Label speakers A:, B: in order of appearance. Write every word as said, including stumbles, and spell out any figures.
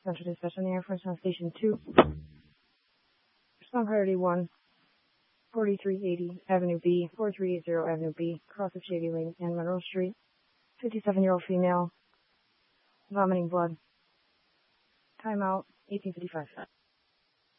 A: Central Dispatch on the Air Force on Station two. Respond priority one, forty-three eighty Avenue B, forty-three eighty Avenue B, cross of Shady Lane and Monroe Street. fifty-seven-year-old female, vomiting blood. Timeout, eighteen fifty-five.